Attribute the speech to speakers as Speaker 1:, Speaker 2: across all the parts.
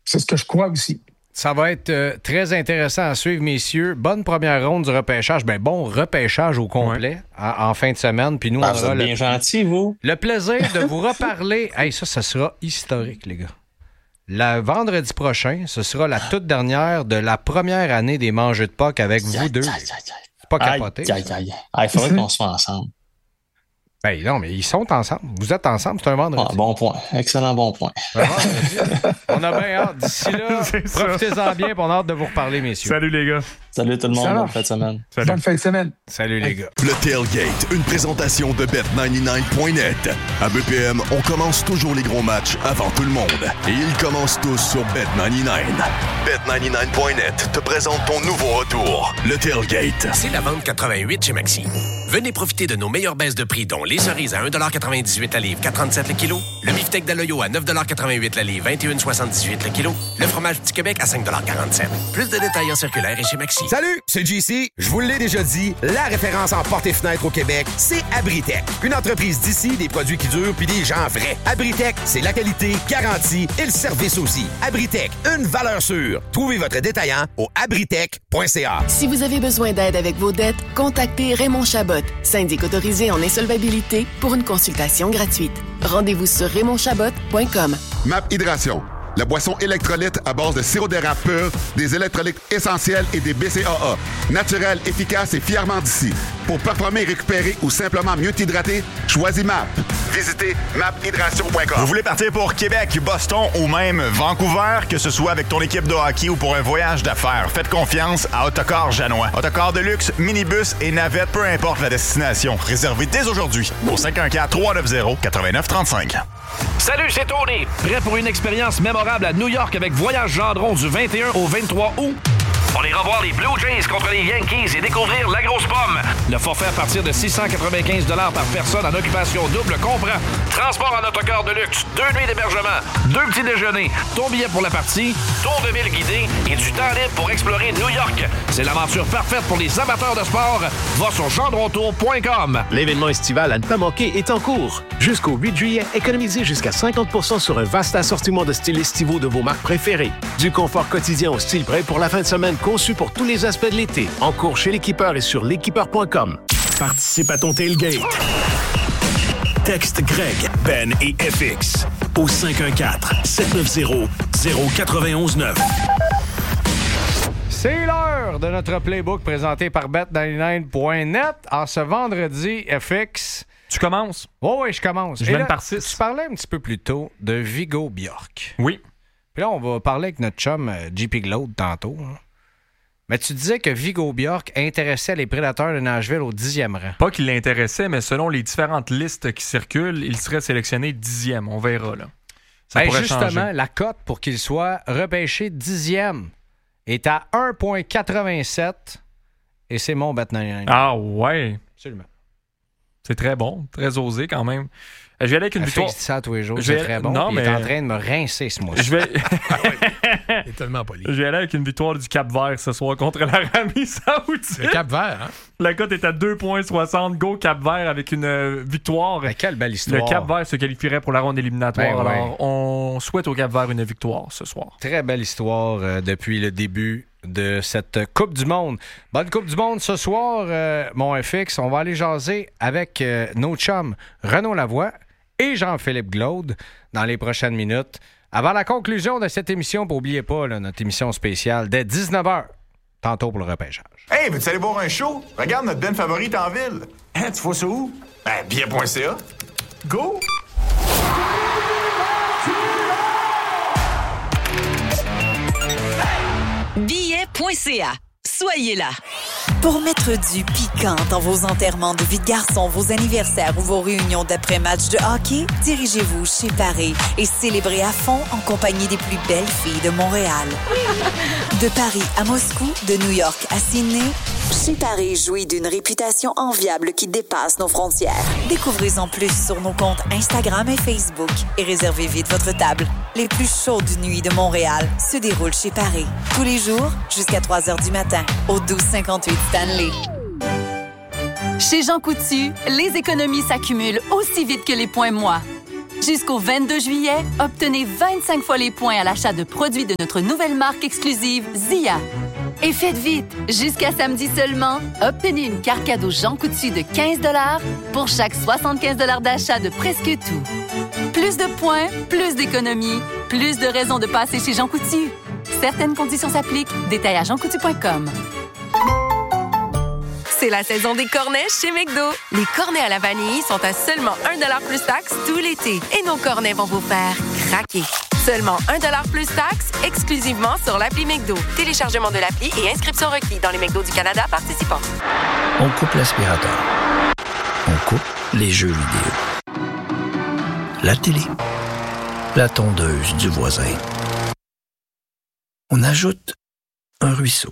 Speaker 1: C'est ce que je crois aussi.
Speaker 2: Ça va être très intéressant à suivre, messieurs. Bonne première ronde du repêchage. Bon repêchage au complet en fin de semaine. Puis nous, on
Speaker 3: vous
Speaker 2: aura
Speaker 3: êtes bien gentil, vous.
Speaker 2: le plaisir de vous reparler. Hey, ça sera historique, les gars. Le vendredi prochain, ce sera la toute dernière de la première année des Mangeux de Puck avec vous deux. C'est pas capoté.
Speaker 3: Il faudrait qu'on se fasse ensemble.
Speaker 2: Ben non, mais ils sont ensemble. Vous êtes ensemble, c'est un vendredi.
Speaker 3: Ah, bon point. Excellent bon point.
Speaker 2: On a bien hâte. D'ici là, profitez-en bien, on a hâte de vous reparler, messieurs.
Speaker 4: Salut les gars.
Speaker 3: Salut tout le monde, bonne fin de semaine.
Speaker 4: Salut.
Speaker 1: Bonne fin de semaine.
Speaker 2: Salut les gars.
Speaker 5: Le Tailgate, une présentation de Bet99.net. À BPM, on commence toujours les gros matchs avant tout le monde. Et ils commencent tous sur Bet99. Bet99.net te présente ton nouveau retour, le Tailgate.
Speaker 6: C'est la vente 88 chez Maxi. Venez profiter de nos meilleures baisses de prix, dont les cerises à 1,98$ la livre, 4,37$ le kilo. Le beefsteak d'Aloyo à 9,88$ la livre, 21,78$ le kilo. Le fromage du Québec à 5,47$. Plus de détails en circulaire et chez Maxi.
Speaker 7: Salut, c'est JC. Je vous l'ai déjà dit, la référence en portes et fenêtres au Québec, c'est Abritech. Une entreprise d'ici, des produits qui durent puis des gens vrais. Abritech, c'est la qualité, garantie et le service aussi. Abritech, une valeur sûre. Trouvez votre détaillant au abritech.ca.
Speaker 8: Si vous avez besoin d'aide avec vos dettes, contactez Raymond Chabot, syndic autorisé en insolvabilité, pour une consultation gratuite. Rendez-vous sur raymondchabot.com.
Speaker 9: MAP Hydration, la boisson électrolyte à base de sirop d'érable pur, des électrolytes essentiels et des BCAA. Naturel, efficace et fièrement d'ici. Pour performer, récupérer ou simplement mieux t'hydrater, choisis MAP. Visitez maphydration.com.
Speaker 10: Vous voulez partir pour Québec, Boston ou même Vancouver, que ce soit avec ton équipe de hockey ou pour un voyage d'affaires, faites confiance à Autocar Janois. Autocar de luxe, minibus et navette, peu importe la destination. Réservez dès aujourd'hui au 514-390-8935.
Speaker 11: Salut, c'est Tony. Prêt pour une expérience mémorable à New York avec Voyage Gendron du 21 au 23 août? On ira voir les Blue Jays contre les Yankees et découvrir la grosse pomme. Le forfait à partir de 695$ par personne en occupation double comprend transport en autocar de luxe, 2 nuits d'hébergement, 2 petits déjeuners, ton billet pour la partie, tour de ville guidé et du temps libre pour explorer New York. C'est l'aventure parfaite pour les amateurs de sport. Va sur gendrontour.com.
Speaker 12: L'événement estival à ne pas manquer est en cours. Jusqu'au 8 juillet, économisez jusqu'à 50% sur un vaste assortiment de styles estivaux de vos marques préférées. Du confort quotidien au style prêt pour la fin de semaine conçu pour tous les aspects de l'été. En cours chez l'équipeur et sur l'équipeur.com.
Speaker 13: Participe à ton tailgate. Texte Greg, Ben et FX au 514-790-0919.
Speaker 2: C'est l'heure de notre playbook présenté par Bet99.net. En ce vendredi, FX...
Speaker 4: Tu commences?
Speaker 2: Oui, je commence.
Speaker 4: Je mène par 6.
Speaker 2: Tu parlais un petit peu plus tôt de Viggo Bjork.
Speaker 4: Oui.
Speaker 2: Puis là, on va parler avec notre chum JP Glaude tantôt. Hein. Mais tu disais que Viggo Bjork intéressait les Prédateurs de Nashville au 10e rang.
Speaker 4: Pas qu'il l'intéressait, mais selon les différentes listes qui circulent, il serait sélectionné 10e. On verra, là. Ça pourrait
Speaker 2: justement,
Speaker 4: changer.
Speaker 2: la cote pour qu'il soit repêché 10e est à 1,87 et c'est mon Bet99.
Speaker 4: Ah ouais?
Speaker 2: Absolument.
Speaker 4: C'est très bon, très osé quand même. Je vais aller avec une victoire.
Speaker 2: Ça à tous les jours, c'est très bon.
Speaker 4: Non,
Speaker 2: il est en train de me rincer ce mois-ci.
Speaker 14: Il est tellement poli.
Speaker 4: Je vais aller avec une victoire du Cap-Vert ce soir contre l'Arabie Saoudite.
Speaker 14: Le Cap-Vert, hein?
Speaker 4: La cote est à 2,60. Go Cap-Vert avec une victoire.
Speaker 2: Ben, quelle belle histoire.
Speaker 4: Le Cap-Vert se qualifierait pour la ronde éliminatoire.
Speaker 2: Ben,
Speaker 4: alors, on souhaite au Cap-Vert une victoire ce soir.
Speaker 2: Très belle histoire depuis le début de cette Coupe du Monde. Bonne Coupe du Monde ce soir, mon FX. On va aller jaser avec nos chums Renaud Lavoie et Jean-Philippe Glaude dans les prochaines minutes. Avant la conclusion de cette émission, n'oubliez pas là, notre émission spéciale dès 19h, tantôt pour le repêchage.
Speaker 10: Hey, veux-tu aller voir un show? Regarde notre band favorite en ville. Hein, tu vois ça où? Ben, billet.ca. Go!
Speaker 15: Billet.ca. Soyez là. Pour mettre du piquant dans vos enterrements de vie de garçon, vos anniversaires ou vos réunions d'après-match de hockey, dirigez-vous chez Paris et célébrez à fond en compagnie des plus belles filles de Montréal. De Paris à Moscou, de New York à Sydney, chez Paris jouit d'une réputation enviable qui dépasse nos frontières. Découvrez-en plus sur nos comptes Instagram et Facebook et réservez vite votre table. Les plus chaudes nuits de Montréal se déroulent chez Paris. Tous les jours jusqu'à 3h du matin au 1258 Stanley.
Speaker 16: Chez Jean Coutu, les économies s'accumulent aussi vite que les points moi.
Speaker 1: Jusqu'au 22 juillet, obtenez 25 fois les points à l'achat de produits de notre nouvelle marque exclusive Zia. Et faites vite! Jusqu'à samedi seulement, obtenez une carte cadeau Jean Coutu de 15 $ pour chaque 75 $ d'achat de presque tout. Plus de points, plus d'économies, plus de raisons de passer chez Jean Coutu. Certaines conditions s'appliquent. Détails à jeancoutu.com.
Speaker 16: C'est la saison des cornets chez McDo. Les cornets à la vanille sont à seulement 1$ plus taxes tout l'été. Et nos cornets vont vous faire craquer. Seulement 1$ plus taxes, exclusivement sur l'appli McDo. Téléchargement de l'appli et inscription requis dans les McDo du Canada participants.
Speaker 17: On coupe l'aspirateur. On coupe les jeux vidéo. La télé. La tondeuse du voisin. On ajoute un ruisseau.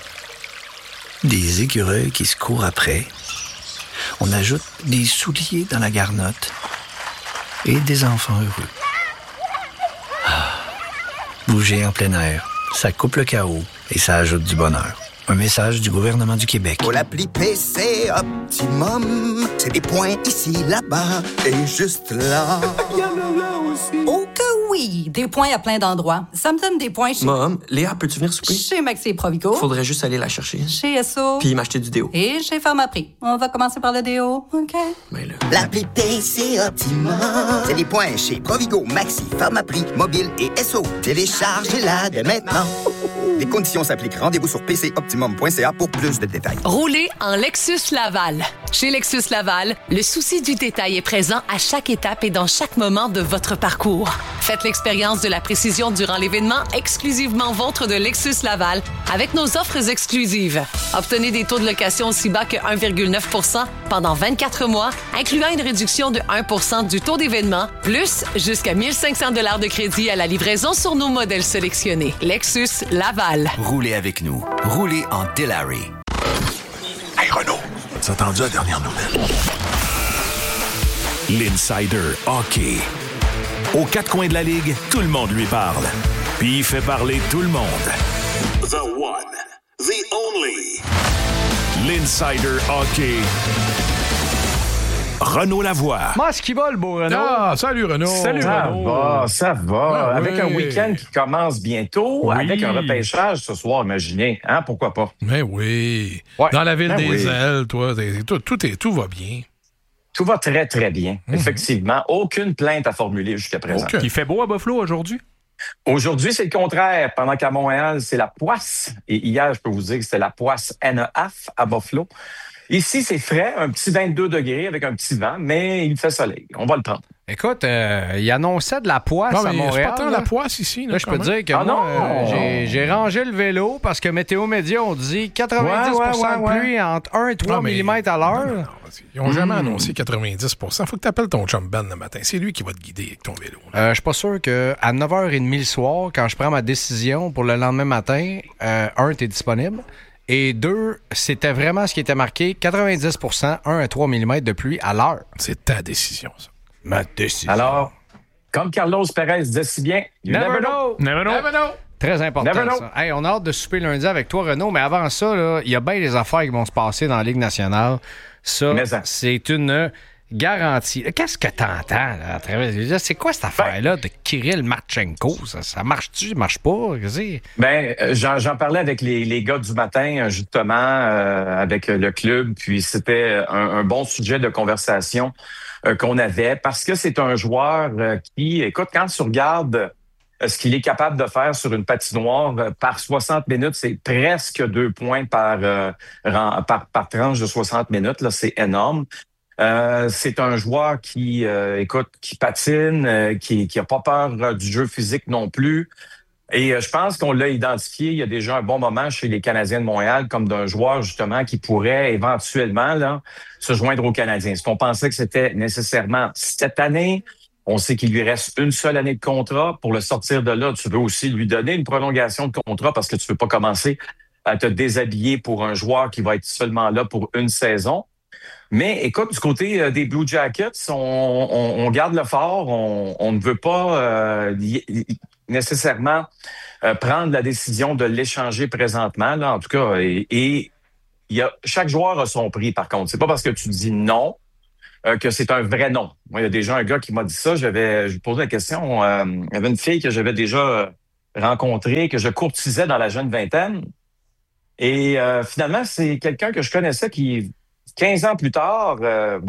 Speaker 17: Des écureuils qui se courent après. On ajoute des souliers dans la garnotte. Et des enfants heureux. Bouger en plein air, ça coupe le chaos et ça ajoute du bonheur. Un message du gouvernement du Québec.
Speaker 18: Pour l'appli PC Optimum, c'est des points ici, là-bas et juste là.
Speaker 19: Oh que oui! Des points à plein d'endroits. Ça me donne des points chez...
Speaker 20: Mom, Léa, peux-tu venir souper?
Speaker 19: Chez Maxi et Provigo.
Speaker 20: Faudrait juste aller la chercher.
Speaker 19: Chez Esso.
Speaker 20: Puis m'acheter du déo.
Speaker 19: Et chez Pharmaprix. On va commencer par le déo, OK?
Speaker 20: Mais là...
Speaker 18: L'appli PC Optimum, c'est des points chez Provigo, Maxi, Pharmaprix, Mobile et Esso. Téléchargez-la dès maintenant. Les conditions s'appliquent. Rendez-vous sur pcoptimum.ca pour plus de détails.
Speaker 21: Roulez en Lexus Laval. Chez Lexus Laval, le souci du détail est présent à chaque étape et dans chaque moment de votre parcours. Faites l'expérience de la précision durant l'événement exclusivement vôtre de Lexus Laval avec nos offres exclusives. Obtenez des taux de location aussi bas que 1,9 % pendant 24 mois, incluant une réduction de 1 % du taux d'événement, plus jusqu'à 1 500 $ de crédit à la livraison sur nos modèles sélectionnés. Lexus Laval.
Speaker 22: Roulez avec nous. Roulez en Delary.
Speaker 13: Hey Renaud, as entendu la dernière nouvelle? L'Insider Hockey. Aux quatre coins de la Ligue, tout le monde lui parle. Puis il fait parler tout le monde.
Speaker 23: The one, the only.
Speaker 13: L'Insider Hockey. Renaud Lavoie.
Speaker 2: Masque qui va, le beau Renaud.
Speaker 14: Ah, salut Renaud.
Speaker 24: Salut Renaud. Ça va.
Speaker 14: Ah,
Speaker 24: avec
Speaker 14: oui.
Speaker 24: un week-end qui commence bientôt,
Speaker 14: Oui.
Speaker 24: avec un repêchage ce soir, imaginez. Hein, pourquoi pas?
Speaker 14: Mais oui.
Speaker 24: Ouais.
Speaker 14: Dans la ville
Speaker 24: Ben
Speaker 14: des
Speaker 24: oui.
Speaker 14: ailes, toi, tout va bien.
Speaker 24: Tout va très, très bien. Effectivement. Aucune plainte à formuler jusqu'à présent.
Speaker 4: Il fait beau à Buffalo aujourd'hui?
Speaker 24: Aujourd'hui, c'est le contraire. Pendant qu'à Montréal, c'est la poisse. Et hier, je peux vous dire que c'était la poisse NEF à Buffalo. Ici, c'est frais, un petit 22 degrés avec un petit vent, mais il fait soleil. On va le prendre.
Speaker 2: Écoute, il annonçait de la poisse
Speaker 14: Non,
Speaker 2: à
Speaker 14: mais
Speaker 2: Montréal.
Speaker 14: c'est pas tant
Speaker 2: là.
Speaker 14: la poisse ici.
Speaker 2: Là, je peux
Speaker 14: quand
Speaker 2: te
Speaker 14: même.
Speaker 2: dire que
Speaker 24: Ah
Speaker 2: moi,
Speaker 24: non!
Speaker 2: j'ai rangé le vélo parce que Météo Média, on dit 90 de pluie entre 1 et 3
Speaker 14: Non, mais-
Speaker 2: mm à l'heure.
Speaker 14: Non, ils n'ont jamais annoncé 90 % Faut que tu appelles ton chum Ben le matin. C'est lui qui va te guider avec ton vélo.
Speaker 2: Je suis pas sûr qu'à 9h30 le soir, quand je prends ma décision pour le lendemain matin, 1, t'es disponible. Et 2, c'était vraiment ce qui était marqué, 90 % 1 à 3 mm de pluie à l'heure.
Speaker 14: C'est ta décision, ça.
Speaker 2: Ma décision.
Speaker 24: Alors, comme Carlos Perez disait si bien, you never know.
Speaker 4: Never know.
Speaker 14: Never know.
Speaker 2: Très important,
Speaker 24: Never know.
Speaker 2: ça. Hey, on a hâte de souper lundi avec toi, Renaud, mais avant ça, là, il y a bien des affaires qui vont se passer dans la Ligue nationale. Ça, c'est une garantie. Qu'est-ce que t'entends là, à travers... C'est quoi cette affaire-là de Kirill Marchenko? Ça marche-tu? Ça marche pas? Qu'est-ce que c'est?
Speaker 24: J'en parlais avec les gars du matin, justement, avec le club, puis c'était un bon sujet de conversation qu'on avait, parce que c'est un joueur qui, écoute, quand tu regardes ce qu'il est capable de faire sur une patinoire par 60 minutes, c'est presque 2 points par tranche de 60 minutes, là, c'est énorme. C'est un joueur qui, qui patine, qui a pas peur du jeu physique non plus. Et je pense qu'on l'a identifié il y a déjà un bon moment chez les Canadiens de Montréal comme d'un joueur justement qui pourrait éventuellement là, se joindre aux Canadiens. Est-ce qu'on pensait que c'était nécessairement cette année? On sait qu'il lui reste une seule année de contrat. Pour le sortir de là, tu veux aussi lui donner une prolongation de contrat parce que tu veux pas commencer à te déshabiller pour un joueur qui va être seulement là pour une saison. Mais écoute, du côté des Blue Jackets, on garde le fort. On ne veut pas nécessairement prendre la décision de l'échanger présentement. Là, en tout cas, et chaque joueur a son prix, par contre. C'est pas parce que tu dis non que c'est un vrai nom. Moi, il y a déjà un gars qui m'a dit ça. Je lui posais la question. Il y avait une fille que j'avais déjà rencontrée, que je courtisais dans la jeune vingtaine. Et finalement, c'est quelqu'un que je connaissais qui, 15 ans plus tard,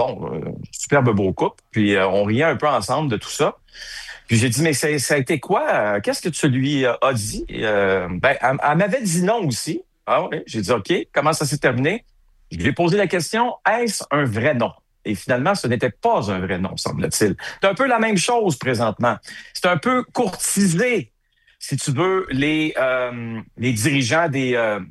Speaker 24: superbe beau couple. Puis on riait un peu ensemble de tout ça. Puis j'ai dit, mais ça a été quoi? Qu'est-ce que tu lui as dit? Elle m'avait dit non aussi. Ah oui, j'ai dit, OK, comment ça s'est terminé? Je lui ai posé la question, est-ce un vrai nom? Et finalement, ce n'était pas un vrai nom, semble-t-il. C'est un peu la même chose présentement. C'est un peu courtisé, si tu veux, les dirigeants de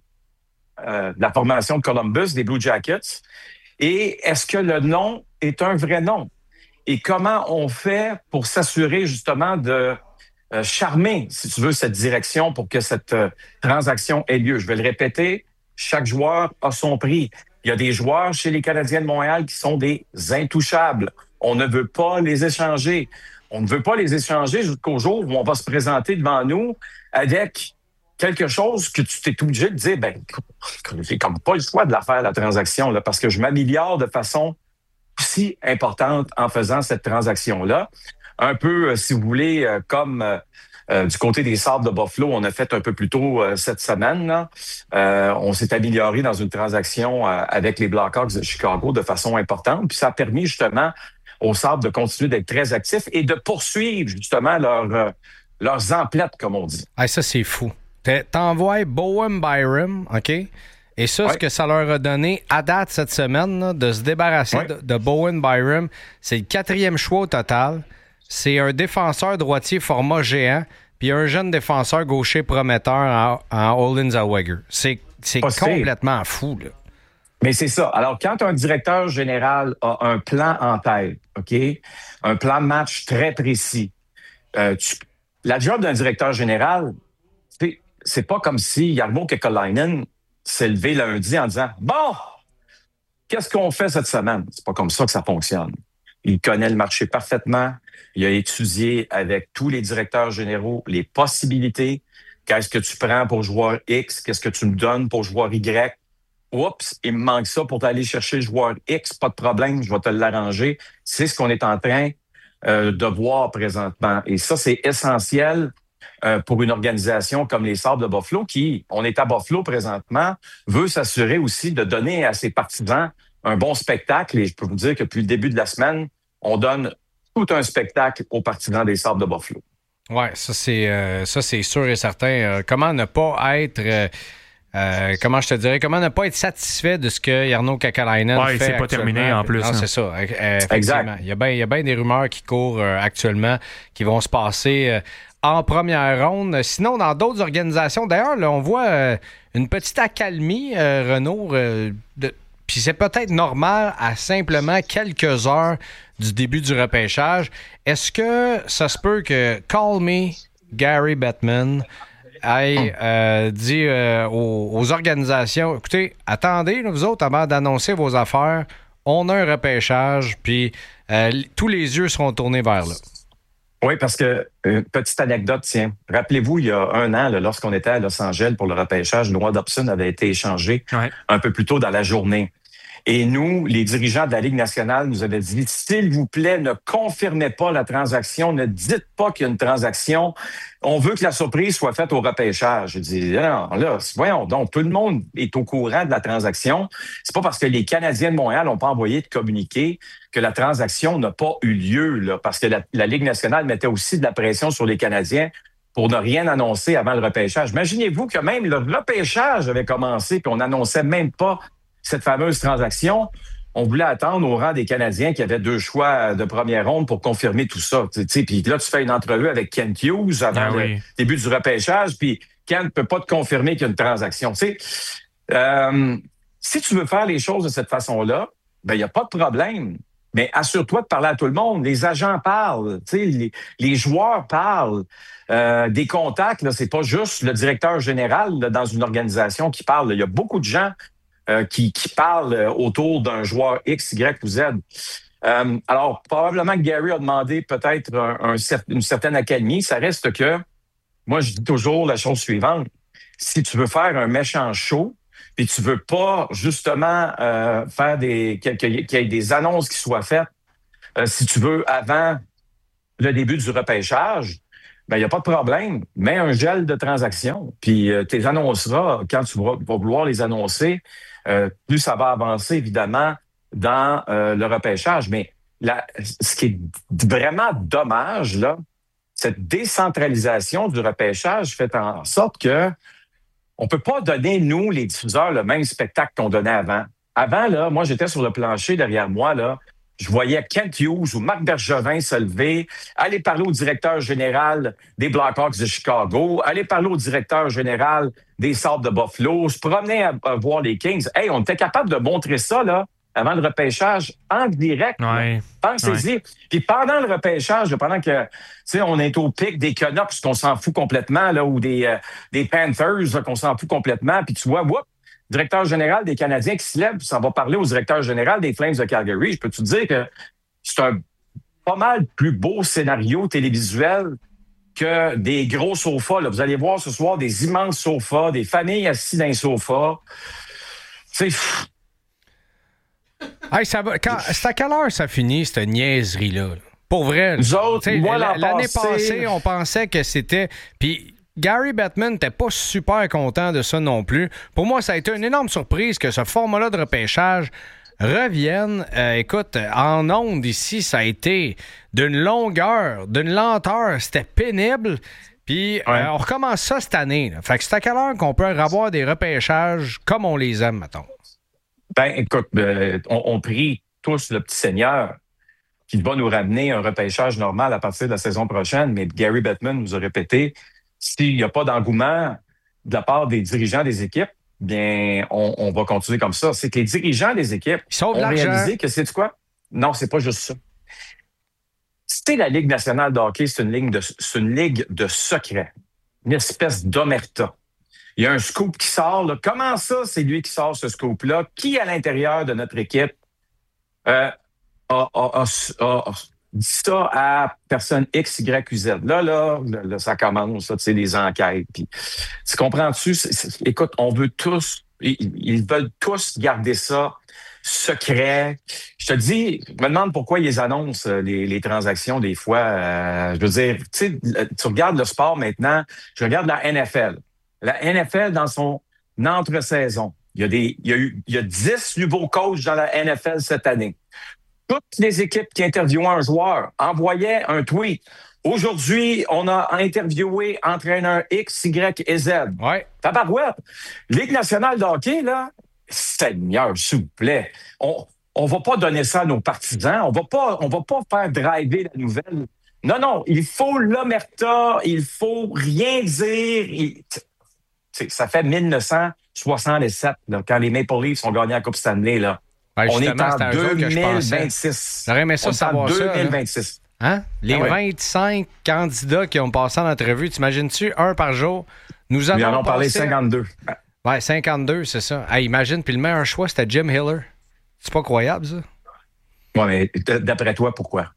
Speaker 24: la formation de Columbus, des Blue Jackets. Et est-ce que le nom est un vrai nom? Et comment on fait pour s'assurer justement de charmer, si tu veux, cette direction pour que cette transaction ait lieu? Je vais le répéter, chaque joueur a son prix. Il y a des joueurs chez les Canadiens de Montréal qui sont des intouchables. On ne veut pas les échanger. On ne veut pas les échanger jusqu'au jour où on va se présenter devant nous avec quelque chose que tu t'es obligé de dire, j'ai comme pas le choix de la faire, la transaction, là, parce que je m'améliore de façon aussi importante en faisant cette transaction-là. Un peu, si vous voulez, comme du côté des Sabres de Buffalo, on a fait un peu plus tôt cette semaine. Là. On s'est amélioré dans une transaction avec les Blackhawks de Chicago de façon importante. Puis ça a permis justement aux Sabres de continuer d'être très actifs et de poursuivre justement leurs emplettes, comme on dit.
Speaker 2: Ah, ça, c'est fou. T'envoies Bowen Byram, OK? Et ça, ce que ça leur a donné à date cette semaine, là, de se débarrasser de Bowen Byram, c'est le 4e choix au total. C'est un défenseur droitier format géant, puis un jeune défenseur gaucher prometteur en Olin Zellweger. C'est complètement fou, là.
Speaker 24: Mais c'est ça. Alors, quand un directeur général a un plan en tête, OK? Un plan de match très précis, la job d'un directeur général, c'est pas comme si Jarmo Kekalainen s'est levé lundi en disant « Bon, qu'est-ce qu'on fait cette semaine? » C'est pas comme ça que ça fonctionne. Il connaît le marché parfaitement. Il a étudié avec tous les directeurs généraux les possibilités. Qu'est-ce que tu prends pour joueur X? Qu'est-ce que tu me donnes pour joueur Y? Oups, il me manque ça pour aller chercher le joueur X. Pas de problème, je vais te l'arranger. C'est ce qu'on est en train de voir présentement. Et ça, c'est essentiel pour une organisation comme les Sabres de Buffalo qui, on est à Buffalo présentement, veut s'assurer aussi de donner à ses partisans un bon spectacle. Et je peux vous dire que depuis le début de la semaine, on donne tout un spectacle aux partisans des Sabres de Buffalo.
Speaker 2: Oui, ça c'est sûr et certain. Comment ne pas être... comment ne pas être satisfait de ce que Jarmo Kekalainen fait
Speaker 4: c'est pas
Speaker 2: actuellement.
Speaker 4: Terminé en plus.
Speaker 2: Non, c'est ça. Effectivement. Il y a bien des rumeurs qui courent actuellement qui vont se passer en première ronde. Sinon, dans d'autres organisations, d'ailleurs, là, on voit une petite accalmie, Renaud, puis c'est peut-être normal à simplement quelques heures du début du repêchage. Est-ce que ça se peut que Call Me Gary Bettman aille dit aux organisations, écoutez, attendez, là, vous autres, avant d'annoncer vos affaires, on a un repêchage, puis tous les yeux seront tournés vers là.
Speaker 24: Oui, parce que, petite anecdote, tiens. Rappelez-vous, il y a un an, là, lorsqu'on était à Los Angeles pour le repêchage, Noah Dobson avait été échangé un peu plus tôt dans la journée. Et nous, les dirigeants de la Ligue nationale nous avaient dit, s'il vous plaît, ne confirmez pas la transaction, ne dites pas qu'il y a une transaction. On veut que la surprise soit faite au repêchage. J'ai dit, non, là, voyons donc, tout le monde est au courant de la transaction. C'est pas parce que les Canadiens de Montréal n'ont pas envoyé de communiqué que la transaction n'a pas eu lieu, là, parce que la Ligue nationale mettait aussi de la pression sur les Canadiens pour ne rien annoncer avant le repêchage. Imaginez-vous que même le repêchage avait commencé puis on n'annonçait même pas cette fameuse transaction. On voulait attendre au rang des Canadiens qui avaient 2 choix de première ronde pour confirmer tout ça. Puis là, tu fais une entrevue avec Kent Hughes avant le début du repêchage, puis Kent ne peut pas te confirmer qu'il y a une transaction. Si tu veux faire les choses de cette façon-là, il n'y a pas de problème. Mais assure-toi de parler à tout le monde. Les agents parlent, les joueurs parlent. Des contacts, là, c'est pas juste le directeur général là, dans une organisation qui parle. Il y a beaucoup de gens qui parlent autour d'un joueur X, Y ou Z. Alors, probablement que Gary a demandé peut-être une certaine accalmie. Ça reste que, moi, je dis toujours la chose suivante. Si tu veux faire un méchant show, puis tu veux pas justement faire qu'il y ait des annonces qui soient faites, si tu veux, avant le début du repêchage, ben il n'y a pas de problème. Mets un gel de transactions, puis tu les annonceras quand tu vas vouloir les annoncer. Plus ça va avancer, évidemment, dans le repêchage. Mais ce qui est vraiment dommage, là, cette décentralisation du repêchage fait en sorte que on peut pas donner, nous, les diffuseurs, le même spectacle qu'on donnait avant. Avant, là, moi, j'étais sur le plancher derrière moi, là. Je voyais Kent Hughes ou Marc Bergevin se lever, aller parler au directeur général des Blackhawks de Chicago, aller parler au directeur général des Sabres de Buffalo, se promener à voir les Kings. Hey, on était capable de montrer ça, là, avant le repêchage, en direct.
Speaker 4: Ouais.
Speaker 24: Pensez-y.
Speaker 4: Ouais.
Speaker 24: Puis pendant le repêchage, pendant que, tu sais, on est au pic des Canucks, qu'on s'en fout complètement, là, ou des Panthers, là, qu'on s'en fout complètement, puis tu vois, directeur général des Canadiens qui se lève, puis ça va parler au directeur général des Flames de Calgary. Je peux te dire que c'est un pas mal plus beau scénario télévisuel que des gros sofas. Là. Vous allez voir ce soir des immenses sofas, des familles assises dans les sofas. C'est...
Speaker 2: Hey, c'est à quelle heure ça finit, cette niaiserie-là? Pour vrai.
Speaker 24: Nous autres,
Speaker 2: l'année passée, on pensait que c'était... Puis Gary Bettman n'était pas super content de ça non plus. Pour moi, ça a été une énorme surprise que ce format-là de repêchage revienne. Écoute, en ondes ici, ça a été d'une longueur, d'une lenteur. C'était pénible. Puis on recommence ça cette année. Là. Fait que c'est à quelle heure qu'on peut avoir des repêchages comme on les aime, mettons?
Speaker 24: Ben, écoute, on prie tous le petit Seigneur qui va nous ramener un repêchage normal à partir de la saison prochaine. Mais Gary Bettman nous a répété, s'il n'y a pas d'engouement de la part des dirigeants des équipes, bien, on va continuer comme ça. C'est que les dirigeants des équipes ont réalisé que, c'est quoi? Non, c'est pas juste ça. C'est la Ligue nationale de hockey, c'est une ligue de secret. Une espèce d'omerta. Il y a un scoop qui sort. Là. Comment ça, c'est lui qui sort ce scoop-là? Qui, à l'intérieur de notre équipe, a dit ça à personne X, Y, Z? Là, ça commence, tu sais, les enquêtes. Puis, tu comprends-tu? Écoute, on veut tous, ils veulent tous garder ça secret. Je te dis, je me demande pourquoi ils annoncent les transactions des fois. Je veux dire, tu sais, tu regardes le sport maintenant, je regarde la NFL. La NFL, dans son entre-saison, il y a 10 nouveaux coachs dans la NFL cette année. Toutes les équipes qui interviewaient un joueur envoyaient un tweet. Aujourd'hui, on a interviewé entraîneur X, Y et Z.
Speaker 2: Ouais.
Speaker 24: Tabarouette. Ligue nationale de hockey, là, Seigneur, s'il vous plaît. On va pas donner ça à nos partisans. On va pas faire driver la nouvelle. Non, il faut l'omerta, il faut rien dire. Ça fait 1967, là, quand les Maple Leafs ont gagné la Coupe Stanley. Là.
Speaker 2: Ouais,
Speaker 24: on est en
Speaker 2: c'était
Speaker 24: 2026.
Speaker 2: J'aurais aimé ça savoir ça.
Speaker 24: 2026.
Speaker 2: Hein? Les 25 candidats qui ont passé en entrevue, t'imagines-tu, un par jour? Nous en
Speaker 24: avons parlé 52.
Speaker 2: Ouais, 52, c'est ça. Hey, imagine, puis le meilleur choix, c'était Jim Hiller. C'est pas croyable, ça?
Speaker 24: Ouais, mais d'après toi, pourquoi?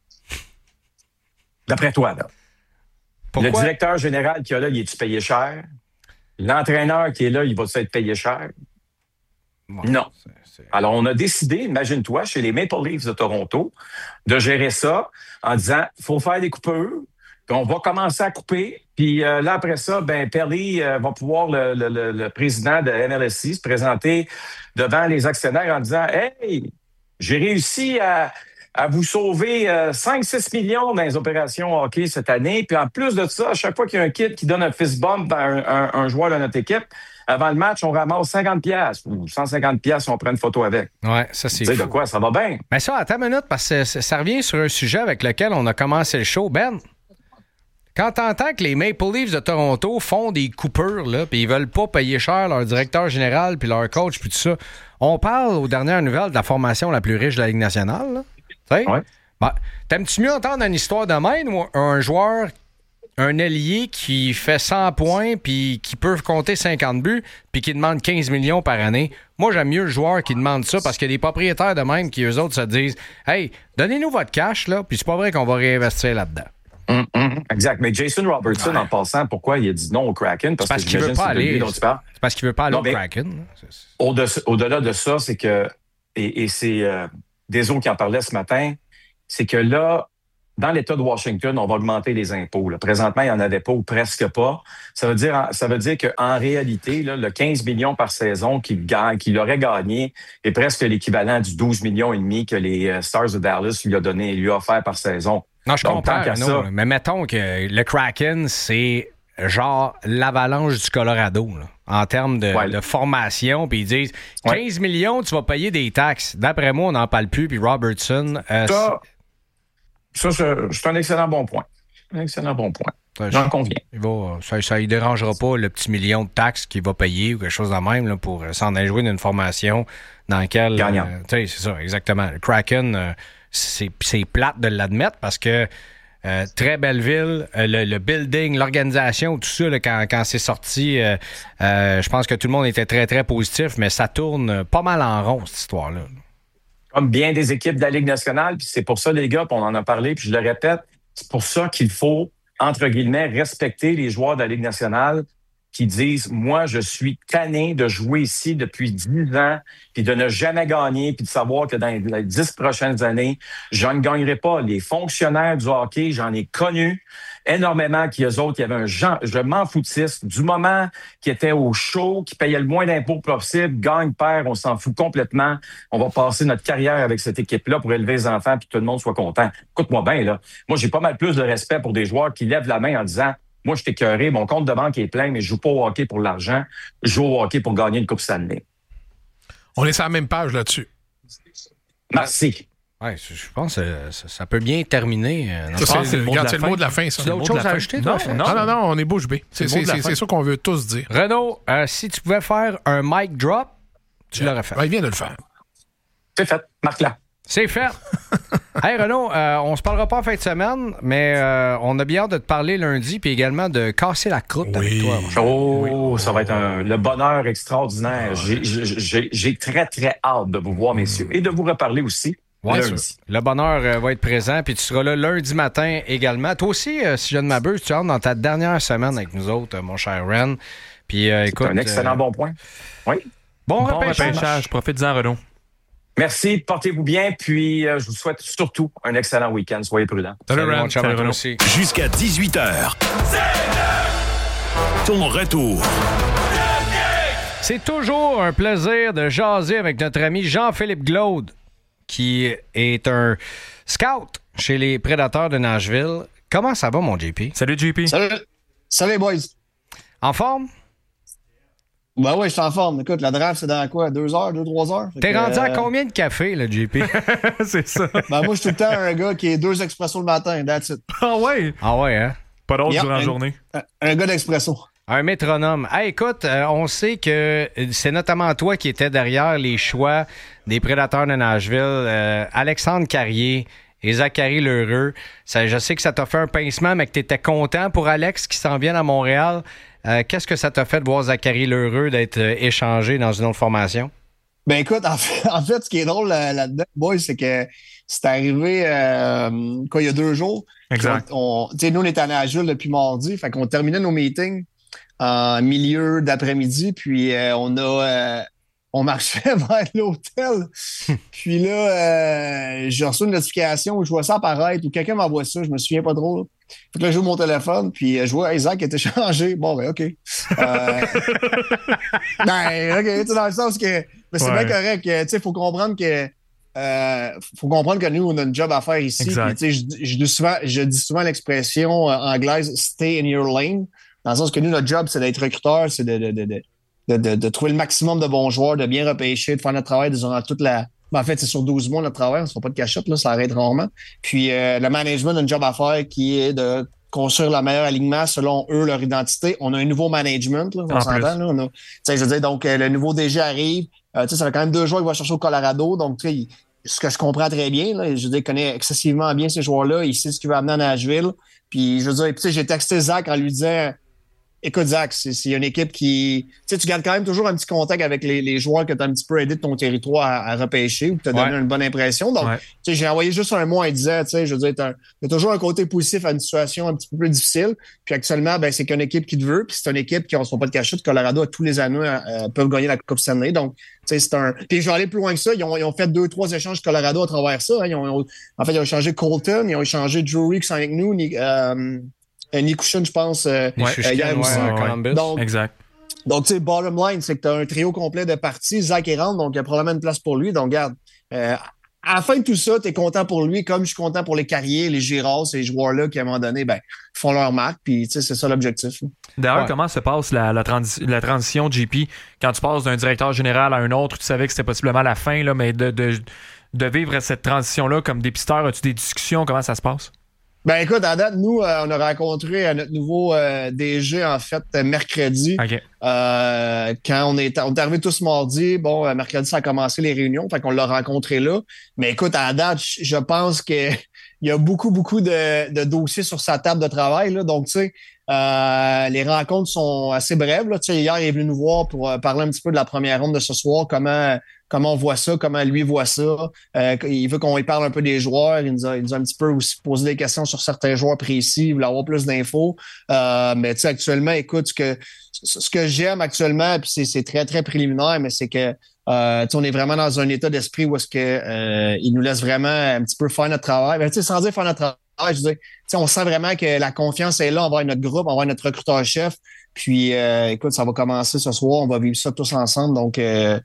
Speaker 24: D'après toi, là.
Speaker 2: Pourquoi?
Speaker 24: Le directeur général qui est là, il est-tu payé cher? L'entraîneur qui est là, il va-tu être payé cher? Ouais, non. Alors, on a décidé, imagine-toi, chez les Maple Leafs de Toronto, de gérer ça en disant, il faut faire des coupures, puis on va commencer à couper, puis là, après ça, Perry va pouvoir, le président de NLSC, se présenter devant les actionnaires en disant, « Hey, j'ai réussi à vous sauver 5-6 millions dans les opérations hockey cette année. Puis en plus de ça, à chaque fois qu'il y a un kid qui donne un fist bump à un joueur de notre équipe, avant le match, on ramasse 50$ ou 150$, on prend une photo avec. »
Speaker 2: Ouais, ça c'est fou.
Speaker 24: Tu sais de quoi, ça va bien.
Speaker 2: Mais ça, attends une minute, parce que ça revient sur un sujet avec lequel on a commencé le show. Ben, quand t'entends que les Maple Leafs de Toronto font des coupures, là, puis ils veulent pas payer cher leur directeur général, puis leur coach, puis tout ça, on parle aux dernières nouvelles de la formation la plus riche de la Ligue nationale, là. Ouais. Ben, t'aimes-tu mieux entendre une histoire de même ou un joueur, un ailier qui fait 100 points puis qui peut compter 50 buts puis qui demande 15 millions par année? Moi, j'aime mieux le joueur qui demande ça parce qu'il y a des propriétaires de même qui, eux autres, se disent « Hey, donnez-nous votre cash, là, puis c'est pas vrai qu'on va réinvestir là-dedans. »
Speaker 24: Exact. Mais Jason Robertson, en passant, pourquoi il a dit non au Kraken?
Speaker 2: Parce qu'il veut pas aller. C'est parce qu'il veut pas aller au
Speaker 24: mais
Speaker 2: Kraken.
Speaker 24: Au-delà de ça, c'est que, et c'est Deso qui en parlait ce matin, c'est que là, dans l'État de Washington, on va augmenter les impôts. Là. Présentement, il n'y en avait pas ou presque pas. Ça veut dire qu'en réalité, là, le 15 millions par saison qu'il aurait gagné est presque l'équivalent du 12 millions et demi que les Stars de Dallas lui a offert par saison.
Speaker 2: Non, je comprends, mais mettons que le Kraken, c'est genre l'Avalanche du Colorado, là, en termes de formation, puis ils disent 15 millions, tu vas payer des taxes. D'après moi, on n'en parle plus, puis Robertson...
Speaker 24: Ça, c'est un excellent bon point. J'en conviens.
Speaker 2: Ça ne dérangera pas le petit million de taxes qu'il va payer ou quelque chose de même là, pour s'en aller jouer d'une formation dans laquelle...
Speaker 24: Gagnant.
Speaker 2: C'est ça, exactement. Le Kraken, c'est plate de l'admettre parce que très belle ville, le building, l'organisation, tout ça, là, quand c'est sorti, je pense que tout le monde était très, très positif, mais ça tourne pas mal en rond, cette histoire-là.
Speaker 24: Comme bien des équipes de la Ligue nationale, puis c'est pour ça, les gars, puis on en a parlé, puis je le répète, c'est pour ça qu'il faut, entre guillemets, respecter les joueurs de la Ligue nationale qui disent « Moi, je suis tanné de jouer ici depuis 10 ans, puis de ne jamais gagner, puis de savoir que dans les 10 prochaines années, je ne gagnerai pas. » Les fonctionnaires du hockey, j'en ai connu énormément qui, eux autres, il y avait un genre, je m'en foutiste, du moment qui était au show, qui payait le moins d'impôts possible, gagne, perd, on s'en fout complètement. On va passer notre carrière avec cette équipe-là pour élever les enfants puis que tout le monde soit content. Écoute-moi bien, là. Moi, j'ai pas mal plus de respect pour des joueurs qui lèvent la main en disant « Moi, je t'ai écœuré, mon compte de banque est plein, mais je joue pas au hockey pour l'argent, je joue au hockey pour gagner une Coupe Stanley. »
Speaker 14: On est sur la même page là-dessus.
Speaker 24: Merci.
Speaker 2: Ouais, je pense que ça peut bien terminer.
Speaker 14: C'est le mot de la fin, ça.
Speaker 2: Tu as autre chose à ajouter, toi?
Speaker 14: Non, on est bouche bée. C'est ça qu'on veut tous dire.
Speaker 2: Renaud, si tu pouvais faire un mic drop, tu l'aurais fait.
Speaker 14: Il vient de le faire.
Speaker 24: C'est fait. Marc-la.
Speaker 2: C'est fait. Hey Renaud, on se parlera pas en fin de semaine, mais on a bien hâte de te parler lundi, puis également de casser la croûte avec toi.
Speaker 24: Ça va être le bonheur extraordinaire. J'ai très, très hâte de vous voir, messieurs, et de vous reparler aussi.
Speaker 2: Ouais, le bonheur va être présent, puis tu seras là lundi matin également. Toi aussi, si je ne m'abuse, tu rentres dans ta dernière semaine avec nous autres, mon cher Ren. Puis, écoute,
Speaker 24: c'est un excellent bon point. Oui.
Speaker 2: Bon repêchage.
Speaker 4: Profite-en, Renaud.
Speaker 24: Merci, portez-vous bien, puis je vous souhaite surtout un excellent week-end. Soyez prudents.
Speaker 2: Salut Renaud. Aussi.
Speaker 13: Jusqu'à 18h. Ton retour.
Speaker 2: C'est toujours un plaisir de jaser avec notre ami Jean-Philippe Glaude, qui est un scout chez les Prédateurs de Nashville. Comment ça va, mon JP?
Speaker 4: Salut, JP.
Speaker 3: Salut, boys.
Speaker 2: En forme?
Speaker 3: Ben oui, je suis en forme. Écoute, la draft, c'est dans quoi? 2 heures, 2-3 heures?
Speaker 2: T'es rendu à combien de café, là, JP?
Speaker 4: C'est ça.
Speaker 3: Ben moi, je suis tout le temps un gars qui est 2 expressos le matin, that's it.
Speaker 4: Ah ouais?
Speaker 2: Ah ouais, hein?
Speaker 4: Pas d'autre durant la journée.
Speaker 3: Un gars d'expresso.
Speaker 2: Un métronome. Hey, écoute, on sait que c'est notamment toi qui étais derrière les choix des Prédateurs de Nashville. Alexandre Carrier et Zachary Lheureux. Je sais que ça t'a fait un pincement, mais que tu étais content pour Alex qui s'en vient à Montréal. Qu'est-ce que ça t'a fait de voir Zachary Lheureux d'être échangé dans une autre formation?
Speaker 3: Ben écoute, en fait, ce qui est drôle là-dedans, boys, c'est que c'est arrivé il y a 2 jours.
Speaker 4: Exact.
Speaker 3: Nous, on était à Nashville depuis mardi, fait qu'on terminait nos meetings en milieu d'après-midi, puis on marchait vers l'hôtel. Puis là, j'ai reçu une notification où je vois ça apparaître, ou quelqu'un m'envoie ça, je me souviens pas trop. Là. Fait que là, j'ouvre mon téléphone, puis je vois Isaac qui était changé. Bon, ben, OK. Ben, OK, tu sais, dans le sens que... Mais c'est bien correct. Tu sais, faut comprendre que nous, on a une job à faire ici. Puis, tu sais, je dis souvent l'expression anglaise « stay in your lane », dans le sens que nous, notre job, c'est d'être recruteur, c'est de trouver le maximum de bons joueurs, de bien repêcher, de faire notre travail durant toute la... Ben, en fait, c'est sur 12 mois notre travail, on ne se fait pas de cachette, là, ça arrête rarement. Puis le management a une job à faire qui est de construire le meilleur alignement selon eux, leur identité. On a un nouveau management, là, on s'entend. Là, je veux dire, donc le nouveau DG arrive. Ça fait quand même 2 joueurs qu'il va chercher au Colorado. Donc, ce que je comprends très bien, là, je veux dire, il connaît excessivement bien ces joueurs-là. Il sait ce qu'il va amener à Nashville. Puis, je veux dire, j'ai texté Zach en lui disant... écoute, Zach, c'est une équipe qui... Tu sais, tu gardes quand même toujours un petit contact avec les joueurs que tu as un petit peu aidé de ton territoire à repêcher ou que tu as donné une bonne impression. Donc, tu sais, j'ai envoyé juste un mot en disant, tu sais, je veux dire, il y a toujours un côté positif à une situation un petit peu plus difficile. Puis actuellement, ben, c'est qu'une équipe qui te veut. Puis c'est une équipe qui, on ne se fait pas de cachette, Colorado, à tous les années, peuvent gagner la Coupe Stanley. Donc, tu sais, c'est un... Puis je vais aller plus loin que ça. Ils ont fait 2-3 échanges Colorado à travers ça. Hein. Ils ont échangé Colton, ils ont échangé Drury qui sont avec nous, Nikushin, je pense, hier aussi.
Speaker 4: Columbus.
Speaker 3: Donc,
Speaker 4: exact.
Speaker 3: Donc, tu sais, bottom line, c'est que tu as un trio complet de parties. Zach est rentre, donc il y a probablement une place pour lui. Donc, regarde, à la fin de tout ça, tu es content pour lui, comme je suis content pour les Carriers, les Girard, ces joueurs-là qui, à un moment donné, ben, font leur marque. Puis, tu sais, c'est ça l'objectif.
Speaker 4: D'ailleurs, comment se passe la transition, JP, quand tu passes d'un directeur général à un autre, tu savais que c'était possiblement la fin, là, mais de vivre cette transition-là comme dépisteur, as-tu des discussions? Comment ça se passe?
Speaker 3: Ben écoute, à date, nous, on a rencontré notre nouveau DG, en fait, mercredi.
Speaker 4: Okay.
Speaker 3: Quand on est arrivés tous mardi, bon, mercredi, ça a commencé les réunions, fait qu'on l'a rencontré là. Mais écoute, à date, je pense que il y a beaucoup de dossiers sur sa table de travail, là. Donc, tu sais, les rencontres sont assez brèves, là. Tu sais, hier, il est venu nous voir pour parler un petit peu de la première ronde de ce soir, comment on voit ça, comment lui voit ça. Il veut qu'on lui parle un peu des joueurs. Il nous a un petit peu aussi posé des questions sur certains joueurs précis. Il voulait avoir plus d'infos. Mais tu sais, actuellement, écoute, ce que j'aime actuellement, puis c'est très, très préliminaire, mais c'est que on est vraiment dans un état d'esprit où est-ce que il nous laisse vraiment un petit peu faire notre travail. Ben, tu sais, sans dire faire notre travail, je veux dire, on sent vraiment que la confiance est là envers notre groupe, envers notre recruteur-chef. Puis, écoute, ça va commencer ce soir. On va vivre ça tous ensemble. Donc,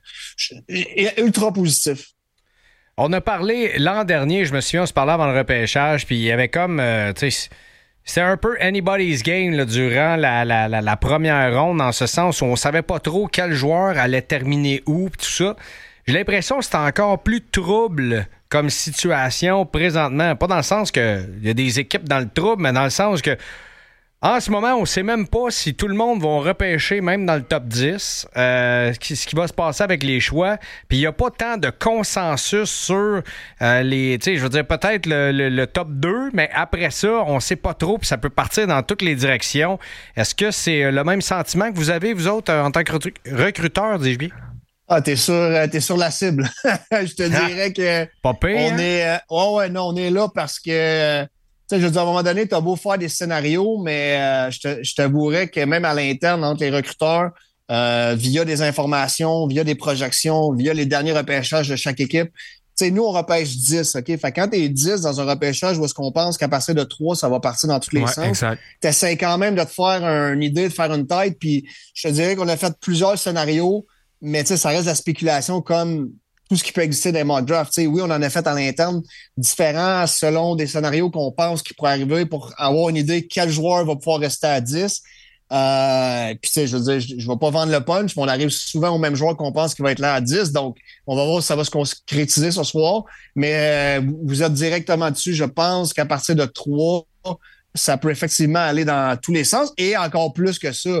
Speaker 3: ultra positif.
Speaker 2: On a parlé l'an dernier, je me souviens, on se parlait avant le repêchage, puis il y avait comme, tu sais, c'était un peu anybody's game là, durant la première ronde, dans ce sens où on savait pas trop quel joueur allait terminer où, tout ça. J'ai l'impression que c'est encore plus trouble comme situation présentement. Pas dans le sens qu'il y a des équipes dans le trouble, mais dans le sens que en ce moment, on ne sait même pas si tout le monde va repêcher, même dans le top 10, ce qui va se passer avec les choix. Puis il n'y a pas tant de consensus sur les... Tu sais, je veux dire, peut-être le top 2, mais après ça, on ne sait pas trop, puis ça peut partir dans toutes les directions. Est-ce que c'est le même sentiment que vous avez, vous autres, en tant que recruteur, dis-je bien?
Speaker 3: Ah, t'es sur la cible. Je te dirais que...
Speaker 2: Pas pire,
Speaker 3: on est là parce que... Tu sais, je veux dire, à un moment donné, tu as beau faire des scénarios, mais je t'avouerais que même à l'interne, entre les recruteurs, via des informations, via des projections, via les derniers repêchages de chaque équipe, tu sais, nous, on repêche 10, OK? Fait que quand t'es 10 dans un repêchage où est-ce qu'on pense qu'à partir de 3, ça va partir dans tous les sens, t'essaies quand même de te faire une idée, de faire une tête, puis je te dirais qu'on a fait plusieurs scénarios, mais tu sais, ça reste de la spéculation comme tout ce qui peut exister dans les mock drafts. Tu sais, oui, on en a fait à l'interne différents selon des scénarios qu'on pense qui pourraient arriver pour avoir une idée quel joueur va pouvoir rester à 10. Puis tu sais, je veux dire, je vais pas vendre le punch, mais on arrive souvent au même joueur qu'on pense qu'il va être là à 10. Donc, on va voir si ça va se concrétiser ce soir. Mais vous êtes directement dessus. Je pense qu'à partir de 3, ça peut effectivement aller dans tous les sens. Et encore plus que ça,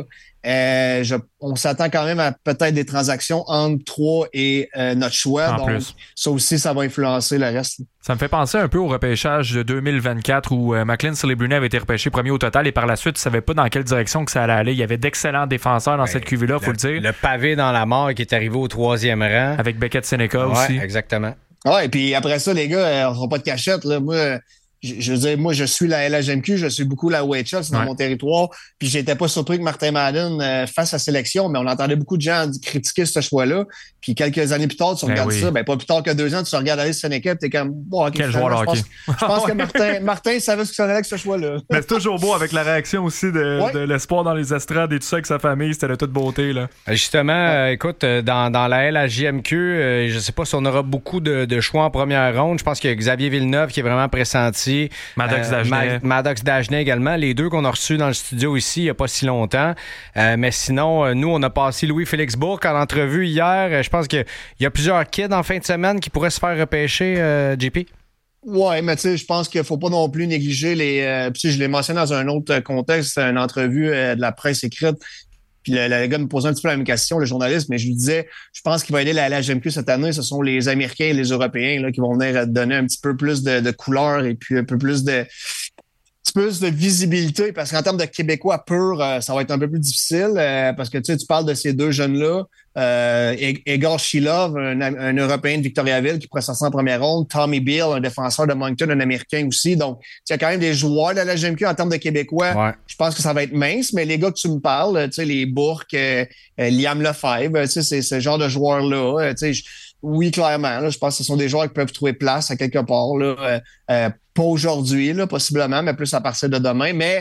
Speaker 3: on s'attend quand même à peut-être des transactions entre 3 et notre choix. Donc, ça aussi, ça va influencer le reste.
Speaker 4: Ça me fait penser un peu au repêchage de 2024 où McLean Silly-Brunet avait été repêché premier au total et par la suite, tu ne savais pas dans quelle direction que ça allait aller. Il y avait d'excellents défenseurs dans cette QV-là, il faut le dire.
Speaker 2: Le pavé dans la mort qui est arrivé au 3e rang.
Speaker 4: Avec Beckett Seneca aussi.
Speaker 2: Exactement.
Speaker 3: Ouais, et puis après ça, les gars, on ne fera pas de cachette. Là. Moi, je veux dire, moi, je suis la LHMQ, je suis beaucoup la OHL, c'est dans mon territoire. Puis j'étais pas surpris que Martin Madden fasse sa sélection, mais on entendait beaucoup de gens critiquer ce choix-là. Puis quelques années plus tard, tu regardes ça, pas plus tard que 2 ans, tu regardes aller Seneca, t'es comme, bon, OK,
Speaker 4: quel joueur de hockey.
Speaker 3: Je pense que Martin savait ce qu'il s'en allait avec ce choix-là.
Speaker 4: Mais c'est toujours beau avec la réaction aussi de l'espoir dans les estrades et tout ça avec sa famille, c'était de toute beauté, là.
Speaker 2: Justement, écoute, dans la LHJMQ, je sais pas si on aura beaucoup de choix en première ronde. Je pense qu'il y a Xavier Villeneuve qui est vraiment pressenti. Maddox Dagenet également. Les deux qu'on a reçus dans le studio ici il n'y a pas si longtemps. Mais sinon, nous, on a passé Louis-Félix Bourque en entrevue hier. Je pense qu'il y a plusieurs kids en fin de semaine qui pourraient se faire repêcher, JP.
Speaker 3: Ouais, mais tu sais, je pense qu'il faut pas non plus négliger les... puis je l'ai mentionné dans un autre contexte, c'est une entrevue de la presse écrite. Puis le gars me posait un petit peu la même question, le journaliste, mais je lui disais, je pense qu'il va aider la LHMQ cette année, ce sont les Américains et les Européens là, qui vont venir donner un petit peu plus de couleur et puis un peu plus de petit peu plus de visibilité, parce qu'en termes de Québécois purs, ça va être un peu plus difficile, parce que tu parles de ces deux jeunes-là. Egor Shilov, un Européen de Victoriaville qui pourrait sortir en première ronde. Tommy Beal, un défenseur de Moncton, un Américain aussi. Donc, il y a quand même des joueurs de la GMQ en termes de Québécois. Ouais. Je pense que ça va être mince, mais les gars que tu me parles, les Bourques, Liam Lefebvre, c'est ce genre de joueurs-là. Oui, clairement. Là, je pense que ce sont des joueurs qui peuvent trouver place à quelque part. Là, pas aujourd'hui, là, possiblement, mais plus à partir de demain. Mais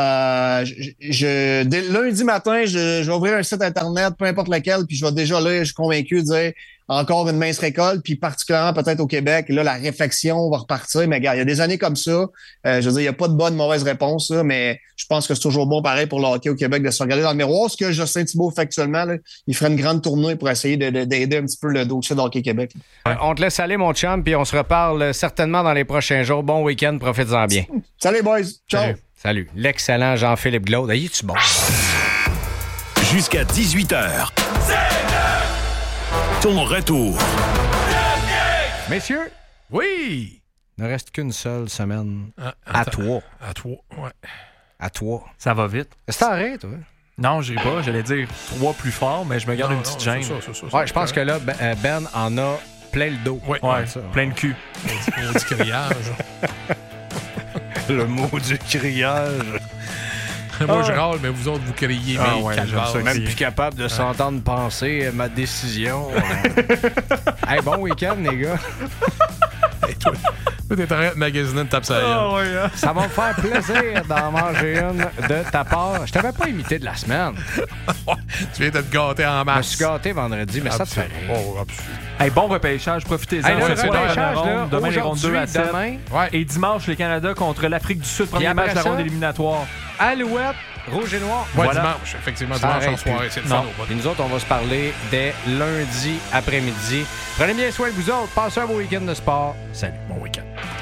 Speaker 3: dès lundi matin, je vais ouvrir un site Internet, peu importe lequel, puis je vais déjà là, je suis convaincu de dire encore une mince récolte, puis particulièrement peut-être au Québec. Là, la réflexion va repartir. Mais regarde, il y a des années comme ça. Je veux dire, il n'y a pas de bonne, mauvaise réponse, là, mais je pense que c'est toujours bon, pareil, pour le hockey au Québec, de se regarder dans le miroir. Ce que Justin Thibault fait actuellement, là, il ferait une grande tournée pour essayer d'aider un petit peu le dossier de hockey Québec.
Speaker 2: On te laisse aller, mon chum, puis on se reparle certainement dans les prochains jours. Bon week-end, profites-en bien.
Speaker 3: Salut, boys. Ciao.
Speaker 2: Salut. L'excellent Jean-Philippe Glaude. Hey, es-tu bon?
Speaker 13: Jusqu'à 18h. Ton retour.
Speaker 2: Messieurs.
Speaker 14: Oui.
Speaker 2: Il ne reste qu'une seule semaine. À toi.
Speaker 14: À toi, ouais.
Speaker 2: À toi.
Speaker 4: Ça va vite.
Speaker 2: Est-ce que t'arrêtes, toi?
Speaker 4: Non, je ris pas. J'allais dire 3 plus fort, mais je me garde une petite gêne.
Speaker 14: Ça,
Speaker 2: ouais, je pense que là, Ben en a plein le dos.
Speaker 14: Oui,
Speaker 4: ouais, ça, plein le cul.
Speaker 14: Du criage.
Speaker 2: Le mot du criage.
Speaker 14: Moi, je râle, mais vous autres, vous criez.
Speaker 2: Même plus capable de s'entendre penser ma décision. Hey, bon week-end, les gars.
Speaker 14: Hey, toi, t'es en train de magasiner de tape ça.
Speaker 2: Ça va me faire plaisir d'en manger une de ta part. Je t'avais pas imité de la semaine.
Speaker 14: Tu viens de te gâter en masse.
Speaker 2: Je me suis gâté vendredi, mais ça te fait rire.
Speaker 14: Oh, absolument.
Speaker 4: Hey, bon repêchage, profitez-en.
Speaker 2: Hey,
Speaker 4: demain, les rondes 2 à 7.
Speaker 14: Ouais.
Speaker 4: Et dimanche, les Canada contre l'Afrique du Sud, premier match de la ronde éliminatoire.
Speaker 2: Alouette, rouge et noir.
Speaker 14: Ouais, voilà. Dimanche, effectivement, dimanche en soirée. C'est le fun.
Speaker 2: Et nous autres, on va se parler dès lundi après-midi. Prenez bien soin de vous autres. Passez un beau week-end de sport. Salut.
Speaker 14: Bon week-end.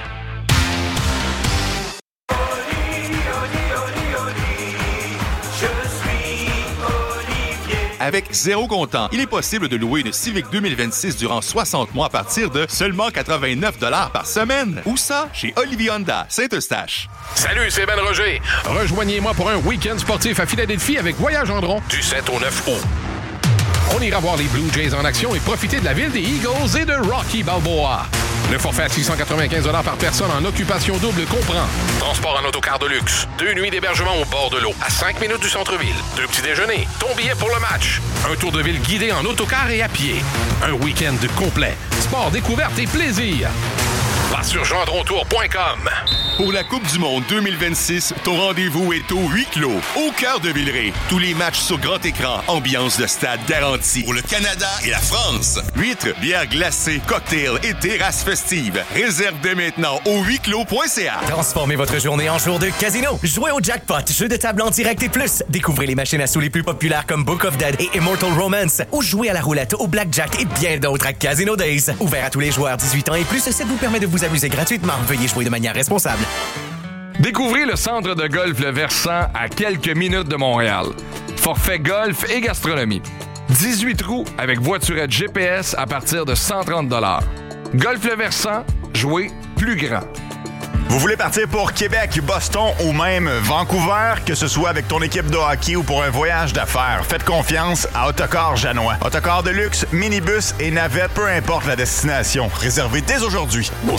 Speaker 5: Avec zéro comptant, il est possible de louer une Civic 2026 durant 60 mois à partir de seulement 89 $ par semaine. Où ça? Chez Olivier Honda, Saint-Eustache.
Speaker 6: Salut, c'est Ben Roger. Rejoignez-moi pour un week-end sportif à Philadelphie avec Voyage Gendron du 7 au 9 août. On ira voir les Blue Jays en action et profiter de la ville des Eagles et de Rocky Balboa. Le forfait à 695 $ par personne en occupation double comprend transport en autocar de luxe, 2 nuits d'hébergement au bord de l'eau, à 5 minutes du centre-ville, 2 petits déjeuners, ton billet pour le match, un tour de ville guidé en autocar et à pied, un week-end complet, sport, découverte et plaisir. Passe sur gendrontour.com.
Speaker 5: Pour la Coupe du Monde 2026, ton rendez-vous est au huis clos, au cœur de Villeray. Tous les matchs sur grand écran, ambiance de stade garantie. Pour le Canada et la France. Huîtres, bières glacées, cocktails et terrasses festives. Réserve dès maintenant au huisclos.ca.
Speaker 7: Transformez votre journée en jour de casino. Jouez au jackpot, jeu de table en direct et plus. Découvrez les machines à sous les plus populaires comme Book of Dead et Immortal Romance. Ou jouez à la roulette, au blackjack et bien d'autres à Casino Days. Ouvert à tous les joueurs 18 ans et plus, ça vous permet de vous amuser gratuitement. Veuillez jouer de manière responsable.
Speaker 6: Découvrez le centre de golf Le Versant à quelques minutes de Montréal. Forfait golf et gastronomie. 18 trous avec voiturette GPS à partir de 130 $. Golf Le Versant, jouez plus grand.
Speaker 10: Vous voulez partir pour Québec, Boston ou même Vancouver, que ce soit avec ton équipe de hockey ou pour un voyage d'affaires, faites confiance à Autocar Janois. Autocar de luxe, minibus et navette, peu importe la destination. Réservez dès aujourd'hui au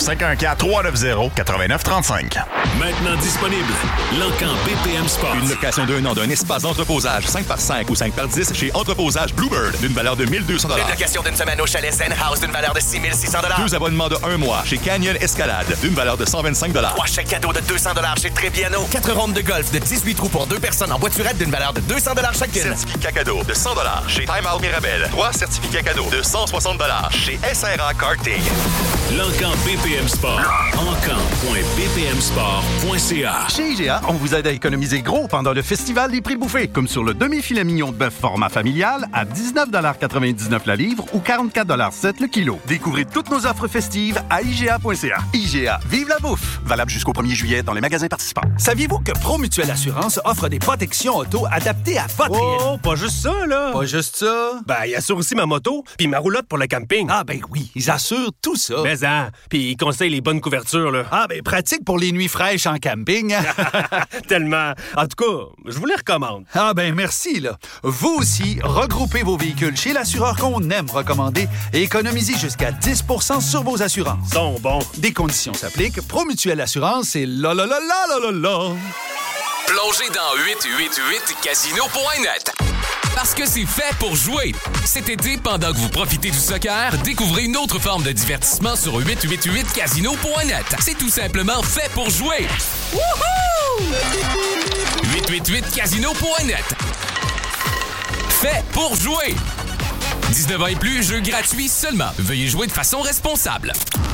Speaker 10: 514-390-8935.
Speaker 13: Maintenant disponible, L'Encan BPM Sport.
Speaker 5: Une location d'un an d'un espace d'entreposage 5x5 ou 5x10 chez Entreposage Bluebird d'une valeur de 1 200 $.
Speaker 7: Une location d'une semaine au chalet Zen House d'une valeur de 6 600 $.
Speaker 5: 2 abonnements de 1 mois chez Canyon Escalade d'une valeur de 125 $.
Speaker 7: 3 chèques cadeaux de 200 $ chez Trébiano. 4 rondes de golf de 18 trous pour 2 personnes en voiturette d'une valeur de 200 $ chacune.
Speaker 5: Certificat cadeau de 100 $ chez Time Out Mirabel. 3 certificats cadeaux de 160 $ chez SRA Karting.
Speaker 13: L'Encan BPM Sport. encan.bpmsport.ca.
Speaker 8: Chez IGA, on vous aide à économiser gros pendant le festival des prix bouffés, comme sur le demi-filet mignon de bœuf format familial à 19,99 $ la livre ou 44,7 $ le kilo. Découvrez toutes nos offres festives à IGA.ca. IGA, vive la bouffe! Valable jusqu'au 1er juillet dans les magasins participants.
Speaker 9: Saviez-vous que Promutuelle Assurance offre des protections auto adaptées à votre réalité?
Speaker 11: Oh, pas juste ça, là!
Speaker 9: Pas juste ça?
Speaker 11: Ben, ils assurent aussi ma moto puis ma roulotte pour le camping.
Speaker 9: Ah, ben oui, ils assurent tout ça.
Speaker 11: Mais puis ils conseillent les bonnes couvertures, là.
Speaker 9: Ah, ben pratique pour les nuits fraîches en camping.
Speaker 11: Tellement. En tout cas, je vous les recommande.
Speaker 9: Ah, ben merci, là. Vous aussi, regroupez vos véhicules chez l'assureur qu'on aime recommander et économisez jusqu'à 10 % sur vos assurances.
Speaker 11: Sont bons.
Speaker 9: Des conditions s'appliquent. Promutuelle Assurance, c'est la.
Speaker 12: Plongez dans 888casino.net. Parce que c'est fait pour jouer. Cet été, pendant que vous profitez du soccer, découvrez une autre forme de divertissement sur 888casino.net. C'est tout simplement fait pour jouer. Wouhou! 888casino.net. Fait pour jouer. 19 ans et plus, jeu gratuit seulement. Veuillez jouer de façon responsable.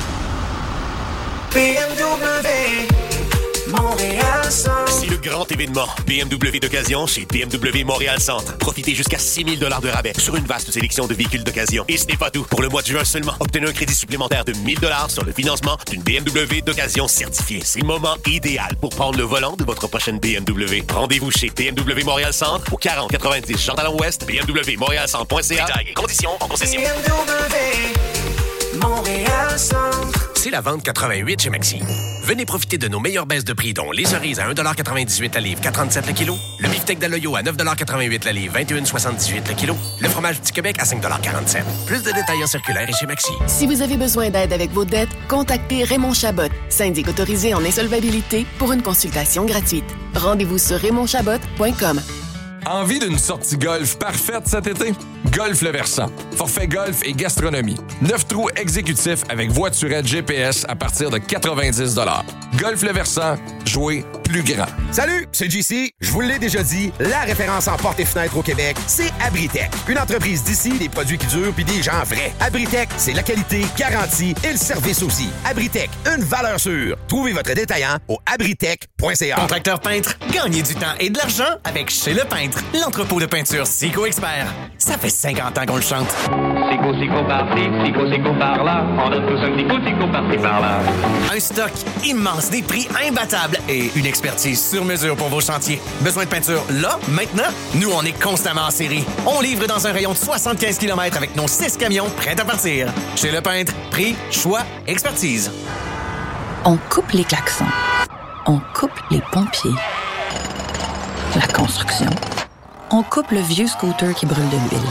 Speaker 15: BMW Montréal Centre.
Speaker 25: C'est le grand événement BMW d'occasion chez BMW Montréal Centre. Profitez jusqu'à 6 000 $ de rabais sur une vaste sélection de véhicules d'occasion. Et ce n'est pas tout. Pour le mois de juin seulement, obtenez un crédit supplémentaire de 1 000 $ sur le financement d'une BMW d'occasion certifiée. C'est le moment idéal pour prendre le volant de votre prochaine BMW. Rendez-vous chez BMW Montréal Centre au 4090 Jean-Talon-Ouest, bmwmontrealcentre.ca. Détails et conditions en concession.
Speaker 15: BMW Montréal Centre.
Speaker 26: C'est la vente 88 chez Maxi. Venez profiter de nos meilleures baisses de prix, dont les cerises à 1,98 $ la livre, 4,37 le kilo. Le beefsteak d'Aloyo à 9,88 $ la livre, 21,78 le kilo. Le fromage du Québec à 5,47 $. Plus de détails en circulaire et chez Maxi.
Speaker 27: Si vous avez besoin d'aide avec vos dettes, contactez Raymond Chabot, syndic autorisé en insolvabilité, pour une consultation gratuite. Rendez-vous sur raymondchabot.com.
Speaker 28: Envie d'une sortie golf parfaite cet été? Golf Le Versant. Forfait golf et gastronomie. 9 trous exécutifs avec voiturette GPS à partir de 90 $. Golf Le Versant. Jouer plus grand.
Speaker 29: Salut, c'est JC. Je vous l'ai déjà dit, la référence en portes et fenêtres au Québec, c'est Abritech. Une entreprise d'ici, des produits qui durent puis des gens vrais. Abritech, c'est la qualité, garantie et le service aussi. Abritech, une valeur sûre. Trouvez votre détaillant au abritech.ca.
Speaker 7: Contracteur peintre, gagnez du temps et de l'argent avec Chez Le Peintre, l'entrepôt de peinture Sico Expert. Ça fait 50 ans qu'on le chante.
Speaker 30: Sico par-ci, Sico par-là. On a tous un Sico par-ci par-là.
Speaker 7: Un stock immense, des prix imbattables et une expertise sur mesure pour vos chantiers. Besoin de peinture là, maintenant? Nous, on est constamment en série. On livre dans un rayon de 75 km avec nos 6 camions prêts à partir. Chez Le Peintre, prix, choix, expertise.
Speaker 31: On coupe les klaxons. On coupe les pompiers. La construction. On coupe le vieux scooter qui brûle de l'huile.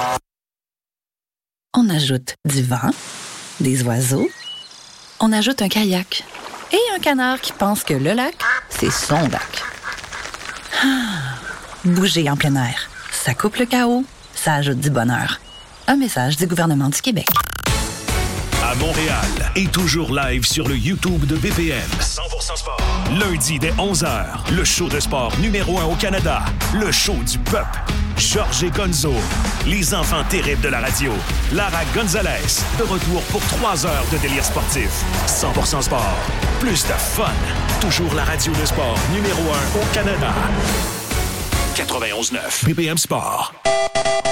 Speaker 31: On ajoute du vent, des oiseaux. On ajoute un kayak et un canard qui pense que le lac, c'est son lac. Bouger en plein air. Ça coupe le chaos, ça ajoute du bonheur. Un message du gouvernement du Québec.
Speaker 13: À Montréal et toujours live sur le YouTube de BPM.
Speaker 5: 100% sport.
Speaker 13: Lundi dès 11h, le show de sport numéro 1 au Canada. Le show du peuple. Georges et Gonzo, les enfants terribles de la radio. Lara Gonzalez, de retour pour 3 heures de délire sportif. 100% sport. Plus de fun. Toujours la radio de sport numéro 1 au Canada. 91.9 BPM Sport.